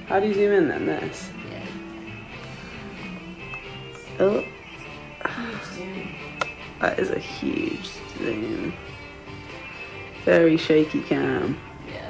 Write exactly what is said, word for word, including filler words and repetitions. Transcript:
How do you zoom in then? This? Yeah. Oh. That is a huge zoom. Very shaky cam.